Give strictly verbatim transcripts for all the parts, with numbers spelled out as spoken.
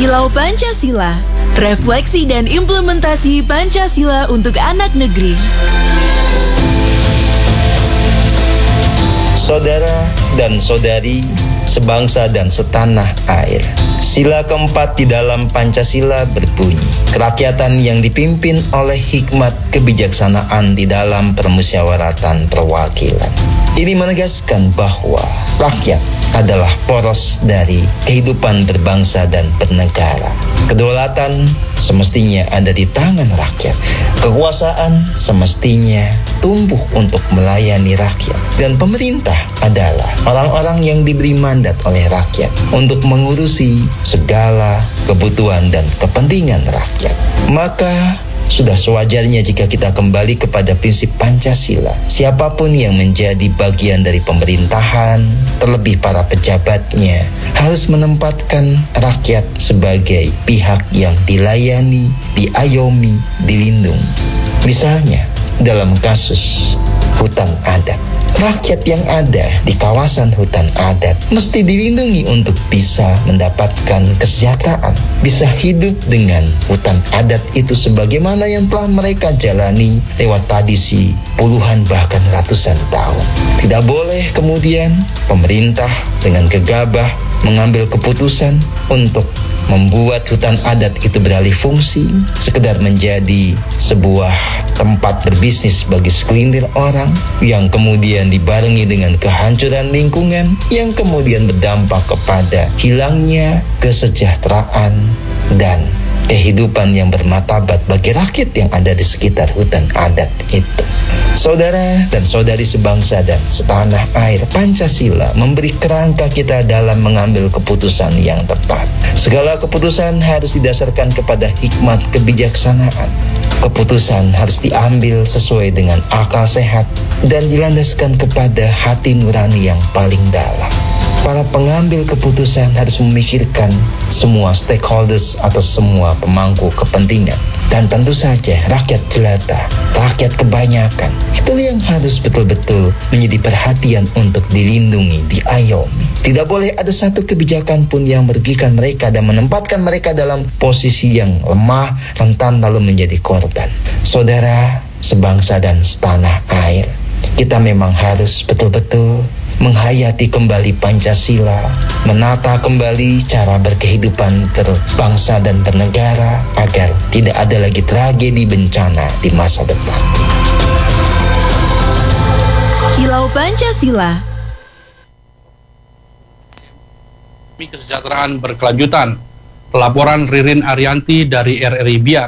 Kilau Pancasila, refleksi dan implementasi Pancasila untuk anak negeri. Saudara dan saudari, sebangsa dan setanah air. Sila keempat di dalam Pancasila berbunyi, kerakyatan yang dipimpin oleh hikmat kebijaksanaan di dalam permusyawaratan perwakilan. Ini menegaskan bahwa rakyat adalah poros dari kehidupan berbangsa dan bernegara. Kedaulatan semestinya ada di tangan rakyat. Kekuasaan semestinya tumbuh untuk melayani rakyat. Dan pemerintah adalah orang-orang yang diberi mandat oleh rakyat untuk mengurusi segala kebutuhan dan kepentingan rakyat. Maka sudah sewajarnya jika kita kembali kepada prinsip Pancasila. Siapapun yang menjadi bagian dari pemerintahan, terlebih para pejabatnya, harus menempatkan rakyat sebagai pihak yang dilayani, diayomi, dilindungi. Misalnya, dalam kasus hutan adat, rakyat yang ada di kawasan hutan adat mesti dilindungi untuk bisa mendapatkan kesejahteraan, bisa hidup dengan hutan adat itu sebagaimana yang telah mereka jalani lewat tradisi puluhan bahkan ratusan tahun. Tidak boleh kemudian pemerintah dengan gegabah mengambil keputusan untuk membuat hutan adat itu beralih fungsi, sekedar menjadi sebuah tempat berbisnis bagi segelintir orang, yang kemudian dibarengi dengan kehancuran lingkungan, yang kemudian berdampak kepada hilangnya kesejahteraan dan kehidupan yang bermartabat bagi rakyat yang ada di sekitar hutan adat itu. Saudara dan saudari sebangsa dan setanah air, Pancasila memberi kerangka kita dalam mengambil keputusan yang tepat. Segala keputusan harus didasarkan kepada hikmat kebijaksanaan. Keputusan harus diambil sesuai dengan akal sehat dan dilandaskan kepada hati nurani yang paling dalam. Para pengambil keputusan harus memikirkan semua stakeholders atau semua pemangku kepentingan. Dan tentu saja rakyat jelata, rakyat kebanyakan, itu yang harus betul-betul menjadi perhatian untuk dilindungi, diayomi. Tidak boleh ada satu kebijakan pun yang merugikan mereka dan menempatkan mereka dalam posisi yang lemah, rentan, lalu menjadi korban. Saudara, sebangsa dan setanah air, kita memang harus betul-betul menghayati kembali Pancasila, menata kembali cara berkehidupan berbangsa dan bernegara agar tidak ada lagi tragedi bencana di masa depan. Kilau Pancasila. Kesejahteraan berkelanjutan. Laporan Ririn Arianti dari R R I Biak.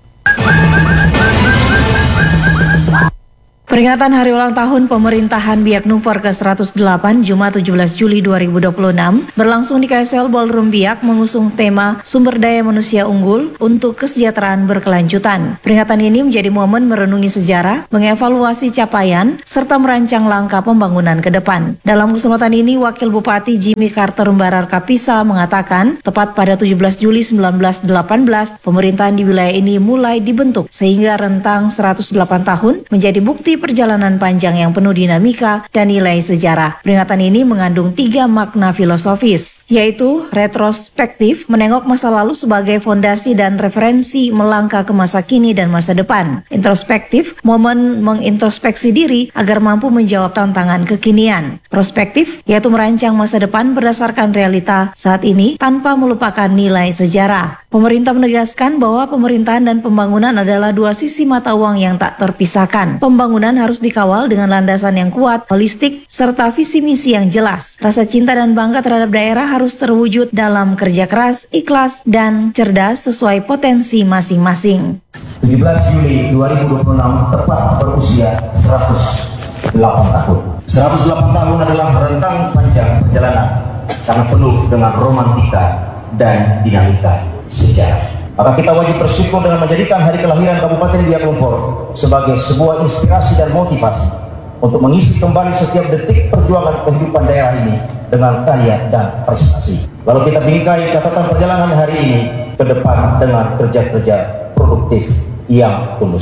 Peringatan Hari Ulang Tahun Pemerintahan Biak Numfor ke seratus delapan Jumat tujuh belas Juli dua ribu dua puluh enam berlangsung di K S L Ballroom Biak mengusung tema Sumber Daya Manusia Unggul untuk Kesejahteraan Berkelanjutan. Peringatan ini menjadi momen merenungi sejarah, mengevaluasi capaian, serta merancang langkah pembangunan ke depan. Dalam kesempatan ini, Wakil Bupati Jimmy Carter Umbarar Kapisa mengatakan, tepat pada tujuh belas Juli seribu sembilan ratus delapan belas, pemerintahan di wilayah ini mulai dibentuk sehingga rentang seratus delapan tahun menjadi bukti perjalanan panjang yang penuh dinamika dan nilai sejarah. Peringatan ini mengandung tiga makna filosofis, yaitu retrospektif, menengok masa lalu sebagai fondasi dan referensi melangkah ke masa kini dan masa depan. Introspektif, momen mengintrospeksi diri agar mampu menjawab tantangan kekinian. Prospektif, yaitu merancang masa depan berdasarkan realita saat ini tanpa melupakan nilai sejarah. Pemerintah menegaskan bahwa pemerintahan dan pembangunan adalah dua sisi mata uang yang tak terpisahkan. Pembangunan harus dikawal dengan landasan yang kuat, holistik, serta visi misi yang jelas. Rasa cinta dan bangga terhadap daerah harus terwujud dalam kerja keras, ikhlas, dan cerdas sesuai potensi masing-masing. tujuh belas Juli dua ribu dua puluh enam tepat berusia seratus delapan tahun. seratus delapan tahun adalah rentang panjang perjalanan karena penuh dengan romantika dan dinamika sejarah. Maka kita wajib bersyukur dengan menjadikan hari kelahiran Kabupaten Biak Numfor sebagai sebuah inspirasi dan motivasi untuk mengisi kembali setiap detik perjuangan kehidupan daerah ini dengan karya dan prestasi. Lalu kita bingkai catatan perjalanan hari ini ke depan dengan kerja-kerja produktif yang tulus.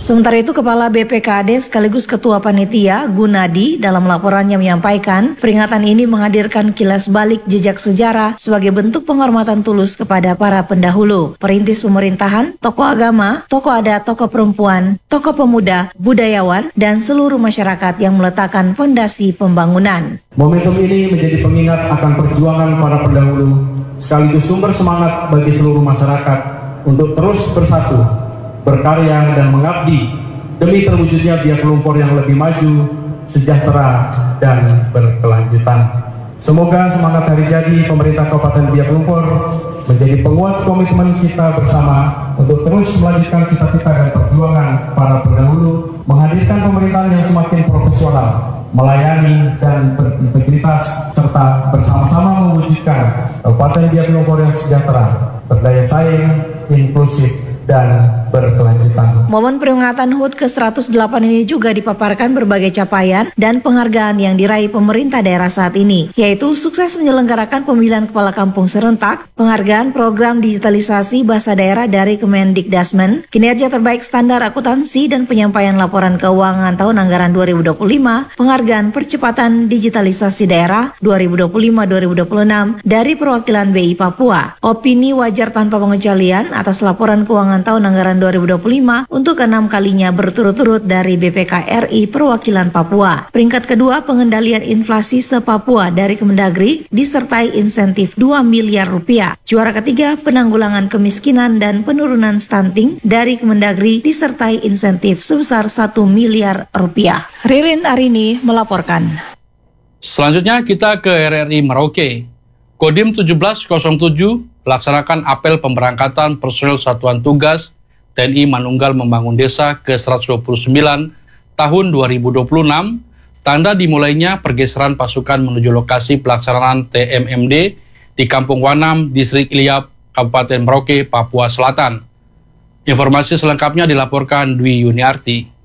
Sementara itu, Kepala B P K D sekaligus Ketua Panitia Gunadi dalam laporannya menyampaikan peringatan ini menghadirkan kilas balik jejak sejarah sebagai bentuk penghormatan tulus kepada para pendahulu, perintis pemerintahan, tokoh agama, tokoh adat, tokoh perempuan, tokoh pemuda, budayawan, dan seluruh masyarakat yang meletakkan fondasi pembangunan. Momentum ini menjadi pengingat akan perjuangan para pendahulu, sekaligus sumber semangat bagi seluruh masyarakat untuk terus bersatu, berkarya dan mengabdi demi terwujudnya Biak Lumpur yang lebih maju, sejahtera, dan berkelanjutan. Semoga semangat hari jadi pemerintah Kabupaten Biak Lumpur menjadi penguat komitmen kita bersama untuk terus melanjutkan cita-cita dan perjuangan para pendahulu, menghadirkan pemerintahan yang semakin profesional, melayani dan berintegritas, serta bersama-sama mewujudkan Kabupaten Biak Lumpur yang sejahtera, berdaya saing, inklusif, dan berkelanjutan. Momen peringatan H U T ke seratus delapan ini juga dipaparkan berbagai capaian dan penghargaan yang diraih pemerintah daerah saat ini, yaitu sukses menyelenggarakan pemilihan kepala kampung serentak, penghargaan program digitalisasi bahasa daerah dari Kemendikdasmen, kinerja terbaik standar akuntansi dan penyampaian laporan keuangan tahun anggaran dua ribu dua puluh lima, penghargaan percepatan digitalisasi daerah dua ribu dua puluh lima dua ribu dua puluh enam dari perwakilan B I Papua, opini wajar tanpa pengecualian atas laporan keuangan tahun anggaran dua ribu dua puluh lima untuk keenam kalinya berturut-turut dari B P K R I Perwakilan Papua. Peringkat kedua, pengendalian inflasi se-Papua dari Kemendagri disertai insentif dua miliar rupiah. Juara ketiga, penanggulangan kemiskinan dan penurunan stunting dari Kemendagri disertai insentif sebesar satu miliar rupiah. Ririn Arini melaporkan. Selanjutnya kita ke R R I Merauke. Kodim tujuh belas nol tujuh melaksanakan apel pemberangkatan personel Satuan Tugas T N I Manunggal Membangun Desa ke seratus dua puluh sembilan tahun dua ribu dua puluh enam, tanda dimulainya pergeseran pasukan menuju lokasi pelaksanaan T M M D di Kampung Wanam, Distrik Iliap, Kabupaten Merauke, Papua Selatan. Informasi selengkapnya dilaporkan Dwi Yuniarti.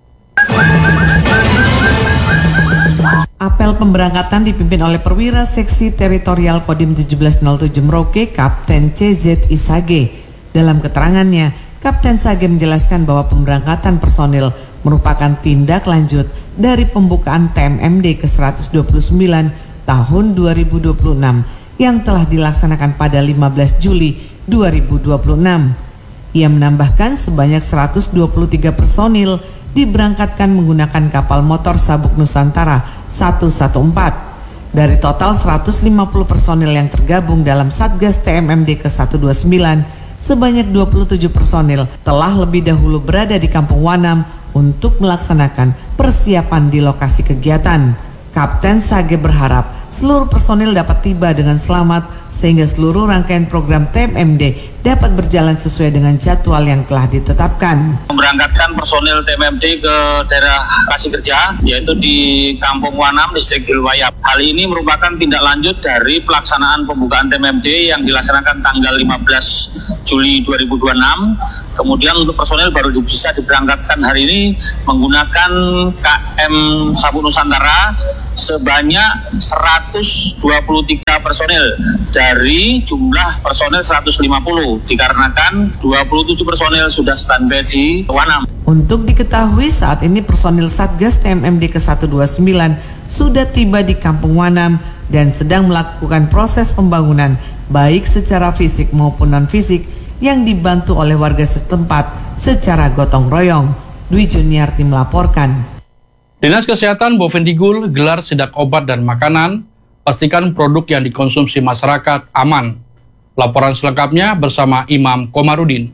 Apel pemberangkatan dipimpin oleh Perwira Seksi Teritorial Kodim tujuh belas nol tujuh Merauke, Kapten C Z Isage. Dalam keterangannya, Kapten Sage menjelaskan bahwa pemberangkatan personil merupakan tindak lanjut dari pembukaan T M M D ke seratus dua puluh sembilan tahun dua ribu dua puluh enam yang telah dilaksanakan pada lima belas Juli dua ribu dua puluh enam. Ia menambahkan sebanyak seratus dua puluh tiga personil diberangkatkan menggunakan kapal motor Sabuk Nusantara seratus empat belas. Dari total seratus lima puluh personil yang tergabung dalam Satgas T M M D ke seratus dua puluh sembilan, sebanyak dua puluh tujuh personil telah lebih dahulu berada di Kampung Wanam untuk melaksanakan persiapan di lokasi kegiatan. Kapten Sage berharap seluruh personil dapat tiba dengan selamat sehingga seluruh rangkaian program T M M D dapat berjalan sesuai dengan jadwal yang telah ditetapkan. Memberangkatkan personil T M M D ke daerah lokasi kerja yaitu di Kampung Wanam, Distrik Ilwayap. Hal ini merupakan tindak lanjut dari pelaksanaan pembukaan T M M D yang dilaksanakan tanggal lima belas Juli dua ribu dua puluh enam. Kemudian untuk personil baru bisa diberangkatkan hari ini menggunakan K M Sabuk Nusantara sebanyak seratus dua puluh tiga personil dari jumlah personil seratus lima puluh, dikarenakan dua puluh tujuh personil sudah standby di Wanam. Untuk diketahui saat ini personil Satgas T M M D ke seratus dua puluh sembilan sudah tiba di Kampung Wanam dan sedang melakukan proses pembangunan baik secara fisik maupun non-fisik yang dibantu oleh warga setempat secara gotong royong. Dwi Juniarti melaporkan. Dinas Kesehatan Bovendigul gelar sidak obat dan makanan, pastikan produk yang dikonsumsi masyarakat aman. Laporan selengkapnya bersama Imam Komarudin.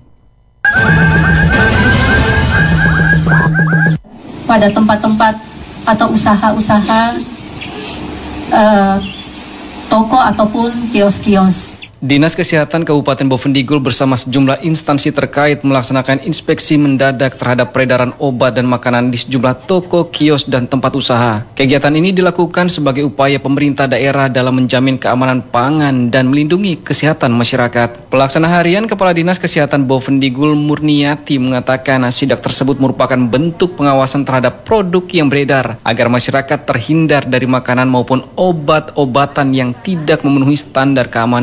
Pada tempat-tempat atau usaha-usaha, uh, toko ataupun kios-kios. Dinas Kesehatan Kabupaten Bovendigul bersama sejumlah instansi terkait melaksanakan inspeksi mendadak terhadap peredaran obat dan makanan di sejumlah toko, kios, dan tempat usaha. Kegiatan ini dilakukan sebagai upaya pemerintah daerah dalam menjamin keamanan pangan dan melindungi kesehatan masyarakat. Pelaksana harian Kepala Dinas Kesehatan Bovendigul Murniati mengatakan sidak tersebut merupakan bentuk pengawasan terhadap produk yang beredar agar masyarakat terhindar dari makanan maupun obat-obatan yang tidak memenuhi standar keamanan.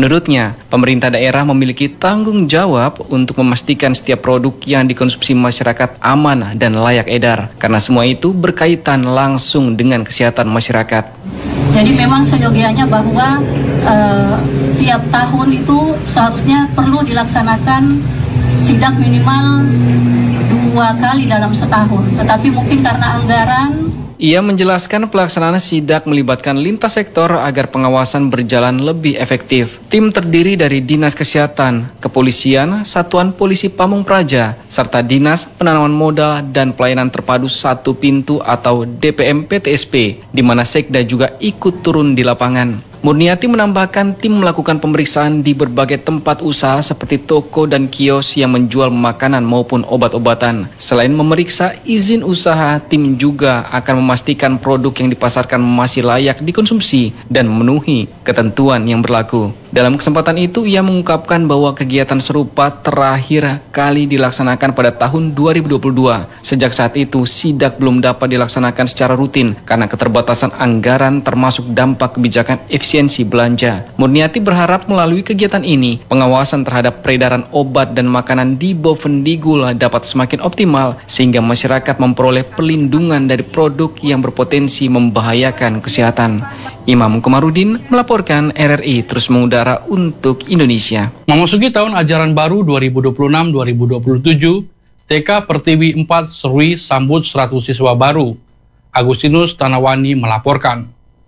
Menurutnya, pemerintah daerah memiliki tanggung jawab untuk memastikan setiap produk yang dikonsumsi masyarakat aman dan layak edar, karena semua itu berkaitan langsung dengan kesehatan masyarakat. Jadi memang seyogianya bahwa uh, tiap tahun itu seharusnya perlu dilaksanakan sidak minimal dua kali dalam setahun. Tetapi mungkin karena anggaran. Ia menjelaskan pelaksanaan sidak melibatkan lintas sektor agar pengawasan berjalan lebih efektif. Tim terdiri dari Dinas Kesehatan, Kepolisian, Satuan Polisi Pamung Praja, serta Dinas Penanaman Modal dan Pelayanan Terpadu Satu Pintu atau D P M P T S P, di mana Sekda juga ikut turun di lapangan. Murniati menambahkan tim melakukan pemeriksaan di berbagai tempat usaha seperti toko dan kios yang menjual makanan maupun obat-obatan. Selain memeriksa izin usaha, tim juga akan memastikan produk yang dipasarkan masih layak dikonsumsi dan memenuhi ketentuan yang berlaku. Dalam kesempatan itu, ia mengungkapkan bahwa kegiatan serupa terakhir kali dilaksanakan pada tahun dua ribu dua puluh dua. Sejak saat itu, sidak belum dapat dilaksanakan secara rutin karena keterbatasan anggaran termasuk dampak kebijakan efisiensi belanja. Murniati berharap melalui kegiatan ini, pengawasan terhadap peredaran obat dan makanan di Bovendigul dapat semakin optimal sehingga masyarakat memperoleh perlindungan dari produk yang berpotensi membahayakan kesehatan. Imam Komarudin melaporkan R R I terus mengudara untuk Indonesia. Memasuki tahun ajaran baru dua ribu dua puluh enam dua ribu dua puluh tujuh, T K Pertiwi empat Serui sambut seratus siswa baru. Agustinus Tanawani melaporkan.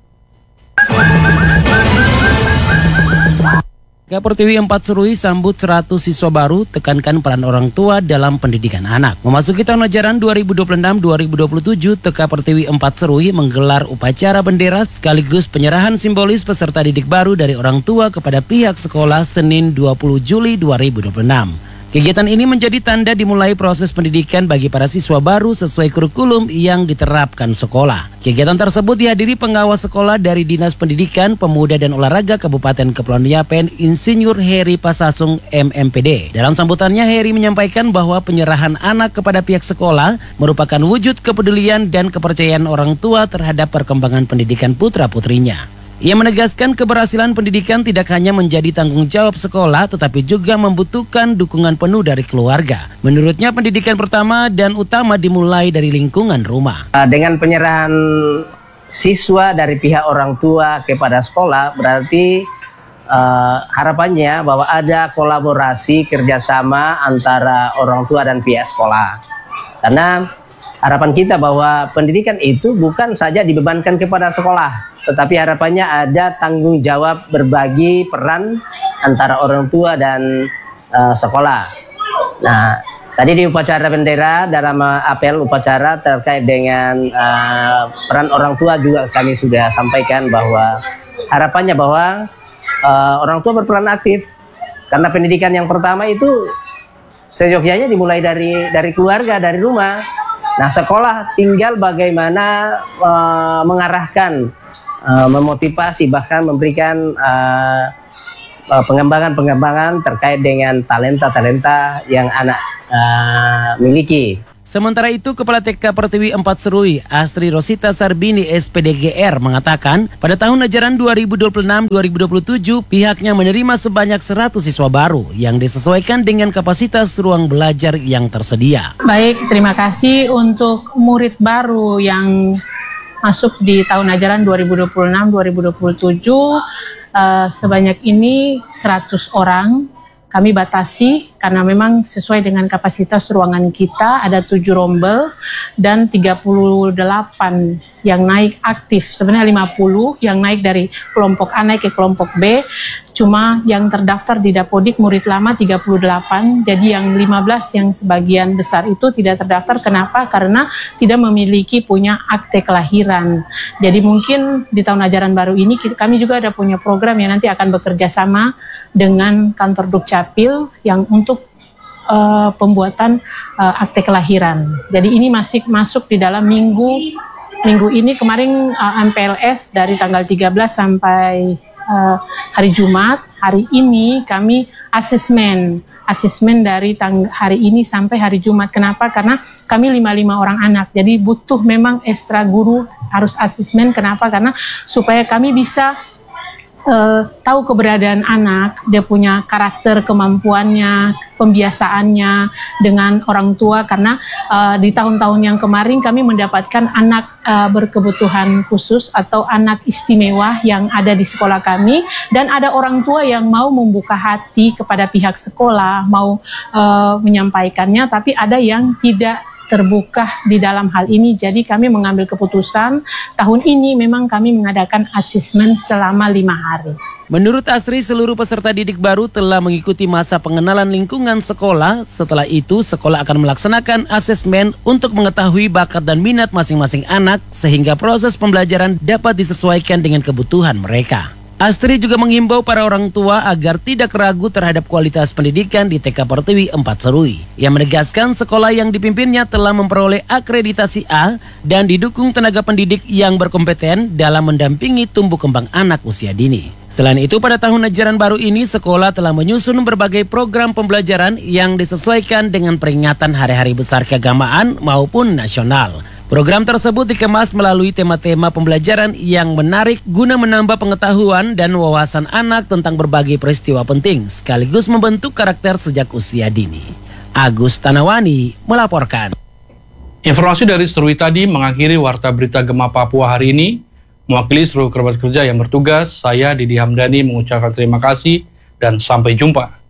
T K Pertiwi empat Serui sambut seratus siswa baru, tekankan peran orang tua dalam pendidikan anak. Memasuki tahun ajaran dua ribu dua puluh enam dua ribu dua puluh tujuh, T K Pertiwi empat Serui menggelar upacara bendera sekaligus penyerahan simbolis peserta didik baru dari orang tua kepada pihak sekolah Senin dua puluh Juli dua ribu dua puluh enam. Kegiatan ini menjadi tanda dimulai proses pendidikan bagi para siswa baru sesuai kurikulum yang diterapkan sekolah. Kegiatan tersebut dihadiri pengawas sekolah dari Dinas Pendidikan, Pemuda dan Olahraga Kabupaten Kepulauan Yapen, Insinyur Heri Pasasung M M P D. Dalam sambutannya, Heri menyampaikan bahwa penyerahan anak kepada pihak sekolah merupakan wujud kepedulian dan kepercayaan orang tua terhadap perkembangan pendidikan putra-putrinya. Ia menegaskan keberhasilan pendidikan tidak hanya menjadi tanggung jawab sekolah, tetapi juga membutuhkan dukungan penuh dari keluarga. Menurutnya, pendidikan pertama dan utama dimulai dari lingkungan rumah. Dengan penyerahan siswa dari pihak orang tua kepada sekolah, berarti uh, harapannya bahwa ada kolaborasi kerjasama antara orang tua dan pihak sekolah. Karena harapan kita bahwa pendidikan itu bukan saja dibebankan kepada sekolah, tetapi harapannya ada tanggung jawab berbagi peran antara orang tua dan uh, sekolah. Nah, tadi di upacara bendera dalam apel upacara terkait dengan uh, peran orang tua juga kami sudah sampaikan bahwa harapannya bahwa uh, orang tua berperan aktif, karena pendidikan yang pertama itu seyogyanya dimulai dari dari keluarga, dari rumah. Nah, sekolah tinggal bagaimana uh, mengarahkan, uh, memotivasi, bahkan memberikan uh, uh, pengembangan-pengembangan terkait dengan talenta-talenta yang anak uh, miliki. Sementara itu, Kepala T K Pertiwi empat Serui, Astri Rosita Sarbini S P D G R mengatakan, pada tahun ajaran dua ribu dua puluh enam dua ribu dua puluh tujuh, pihaknya menerima sebanyak seratus siswa baru yang disesuaikan dengan kapasitas ruang belajar yang tersedia. Baik, terima kasih untuk murid baru yang masuk di tahun ajaran dua ribu dua puluh enam dua ribu dua puluh tujuh, uh, sebanyak ini seratus orang. Kami batasi karena memang sesuai dengan kapasitas ruangan kita, ada tujuh rombel dan tiga puluh delapan yang naik aktif. Sebenarnya lima puluh yang naik dari kelompok A naik ke kelompok B. Cuma yang terdaftar di Dapodik murid lama tiga puluh delapan, jadi yang lima belas yang sebagian besar itu tidak terdaftar. Kenapa? Karena tidak memiliki punya akte kelahiran. Jadi mungkin di tahun ajaran baru ini kami juga ada punya program yang nanti akan bekerja sama dengan kantor Dukcapil yang untuk uh, pembuatan uh, akte kelahiran. Jadi ini masih masuk di dalam minggu minggu ini. Kemarin uh, M P L S dari tanggal tiga belas sampai Uh, hari Jumat. Hari ini kami asesmen asesmen dari tang- hari ini sampai hari Jumat. Kenapa? Karena kami lima puluh lima orang anak, jadi butuh memang ekstra guru harus asesmen. Kenapa? Karena supaya kami bisa Uh, tahu keberadaan anak, dia punya karakter, kemampuannya, pembiasaannya dengan orang tua, karena uh, di tahun-tahun yang kemarin kami mendapatkan anak uh, berkebutuhan khusus atau anak istimewa yang ada di sekolah kami, dan ada orang tua yang mau membuka hati kepada pihak sekolah, mau uh, menyampaikannya, tapi ada yang tidak terbuka di dalam hal ini. Jadi kami mengambil keputusan tahun ini memang kami mengadakan asesmen selama lima hari. Menurut Astri, seluruh peserta didik baru telah mengikuti masa pengenalan lingkungan sekolah. Setelah itu, sekolah akan melaksanakan asesmen untuk mengetahui bakat dan minat masing-masing anak sehingga proses pembelajaran dapat disesuaikan dengan kebutuhan mereka. Astri juga menghimbau para orang tua agar tidak ragu terhadap kualitas pendidikan di T K Pertiwi empat Serui. Ia menegaskan sekolah yang dipimpinnya telah memperoleh akreditasi A dan didukung tenaga pendidik yang berkompeten dalam mendampingi tumbuh kembang anak usia dini. Selain itu, pada tahun ajaran baru ini sekolah telah menyusun berbagai program pembelajaran yang disesuaikan dengan peringatan hari-hari besar keagamaan maupun nasional. Program tersebut dikemas melalui tema-tema pembelajaran yang menarik guna menambah pengetahuan dan wawasan anak tentang berbagai peristiwa penting sekaligus membentuk karakter sejak usia dini. Agus Tanawani melaporkan. Informasi dari Serui tadi mengakhiri Warta Berita Gema Papua hari ini. Mewakili seluruh kerabat kerja yang bertugas, saya Didi Hamdani mengucapkan terima kasih dan sampai jumpa.